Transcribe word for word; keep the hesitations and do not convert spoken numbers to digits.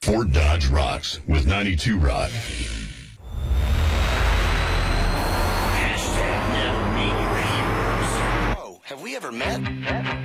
Fort Dodge rocks with ninety-two Rock. Hashtag never meet your heroes. Whoa, have we ever met?